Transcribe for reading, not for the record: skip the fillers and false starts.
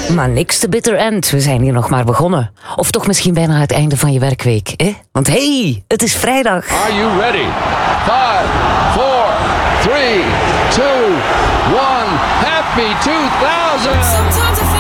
Maar niks te bitter end. We zijn hier nog maar begonnen. Of toch misschien bijna het einde van je werkweek, hè? Want hey, het is vrijdag. Are you ready? 5, 4, 3, 2, 1. Happy 2000!